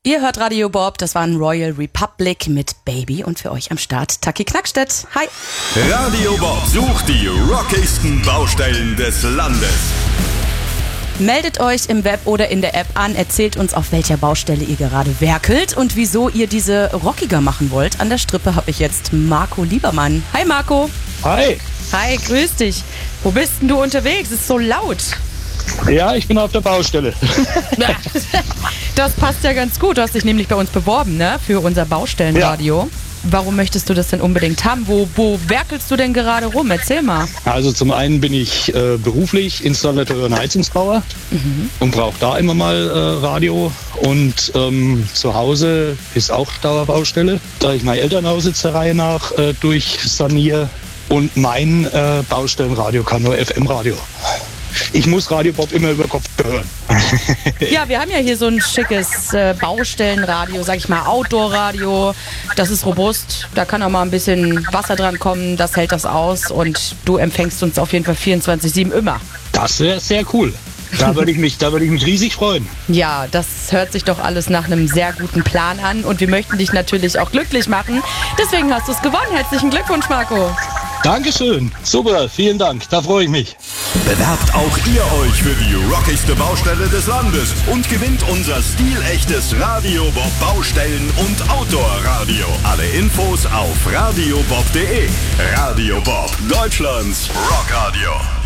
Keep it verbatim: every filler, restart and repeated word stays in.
Ihr hört Radio Bob, das war ein Royal Republic mit Baby und für euch am Start Taki Knackstedt. Hi! Radio Bob sucht die rockigsten Baustellen des Landes. Meldet euch im Web oder in der App an, erzählt uns, auf welcher Baustelle ihr gerade werkelt und wieso ihr diese rockiger machen wollt. An der Strippe habe ich jetzt Marco Liebermann. Hi Marco! Hi! Hi, grüß dich. Wo bist denn du unterwegs? Es ist so laut. Ja, ich bin auf der Baustelle. Das passt ja ganz gut. Du hast dich nämlich bei uns beworben, ne? Für unser Baustellenradio. Ja. Warum möchtest du das denn unbedingt haben? Wo, wo werkelst du denn gerade rum? Erzähl mal. Also zum einen bin ich äh, beruflich Installateur und Heizungsbauer mhm. und brauche da immer mal äh, Radio. Und ähm, zu Hause ist auch Dauerbaustelle, da ich mein Elternhaus jetzt der Reihe nach äh, durchsaniere. Und mein äh, Baustellenradio kann nur F M-Radio. Ich muss Radio Bob immer über Kopf hören. Ja, wir haben ja hier so ein schickes äh, Baustellenradio, sag ich mal, Outdoor-Radio. Das ist robust, da kann auch mal ein bisschen Wasser dran kommen, das hält das aus und du empfängst uns auf jeden Fall vierundzwanzig sieben immer. Das wäre sehr cool. Da würde ich mich, da würde ich mich riesig freuen. Ja, das hört sich doch alles nach einem sehr guten Plan an und wir möchten dich natürlich auch glücklich machen. Deswegen hast du es gewonnen. Herzlichen Glückwunsch, Marco. Dankeschön. Super, vielen Dank. Da freue ich mich. Bewerbt auch ihr euch für die rockigste Baustelle des Landes und gewinnt unser stilechtes Radio Bob Baustellen- und Outdoor-Radio. Alle Infos auf radiobob punkt de. Radio Bob, Deutschlands Rockradio.